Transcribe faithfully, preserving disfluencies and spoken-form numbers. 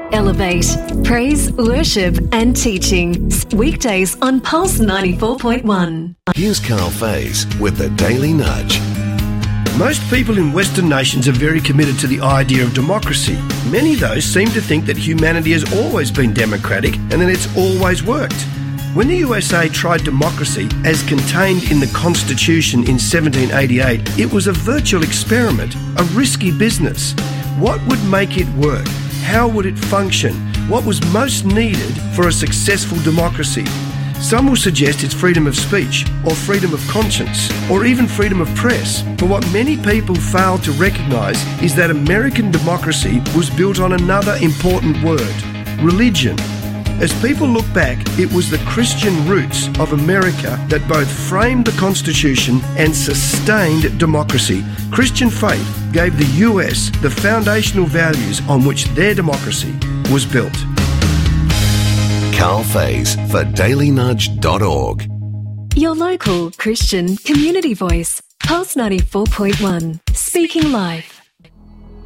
Elevate, praise, worship and teaching. Weekdays on Pulse ninety-four point one. Here's Carl Faze with the Daily Nudge. Most people in Western nations are very committed to the idea of democracy. Many, though, seem to think that humanity has always been democratic and that it's always worked. When the U S A tried democracy as contained in the Constitution in seventeen eighty-eight, it was a virtual experiment, a risky business. What would make it work? How would it function? What was most needed for a successful democracy? Some will suggest it's freedom of speech, or freedom of conscience, or even freedom of press. But what many people fail to recognise is that American democracy was built on another important word: religion. As people look back, it was the Christian roots of America that both framed the Constitution and sustained democracy. Christian faith gave the U S the foundational values on which their democracy was built. Carl Faze for daily nudge dot org. Your local Christian community voice. Pulse ninety-four point one. Speaking life.